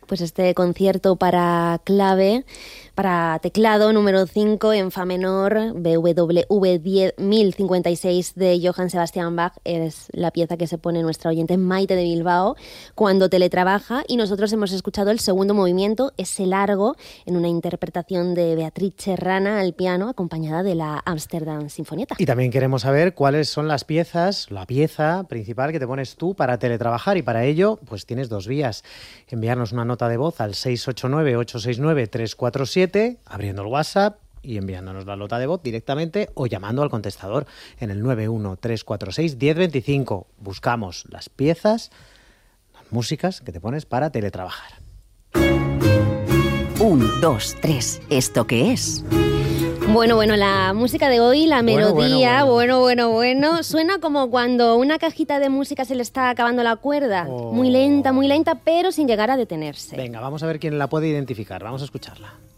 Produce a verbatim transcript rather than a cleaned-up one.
pues este concierto para clave, para teclado número cinco en fa menor, B W V diez mil cincuenta y seis de Johann Sebastian Bach. Es la pieza que se pone nuestra oyente Maite de Bilbao cuando teletrabaja, y nosotros hemos escuchado el segundo movimiento, ese largo, en una interpretación de Beatriz Serrana al piano, acompañada de la Amsterdam Sinfonietta. Y también queremos saber cuáles son las piezas, la pieza principal que te pones tú para teletrabajar, y para ello pues tienes dos vías: enviarnos una nota de voz al seis ocho nueve, ocho seis nueve, tres cuatro siete, abriendo el WhatsApp y enviándonos la nota de voz directamente, o llamando al contestador en el nueve uno tres cuatro seis, uno cero dos cinco. Buscamos las piezas, las músicas que te pones para teletrabajar. Un, dos, tres. ¿Esto qué es? Bueno, bueno, la música de hoy, la Bueno, melodía, bueno, bueno, bueno, bueno, bueno, suena como cuando una cajita de música se le está acabando la cuerda. Oh. Muy lenta, muy lenta, pero sin llegar a detenerse. Venga, vamos a ver quién la puede identificar. Vamos a escucharla.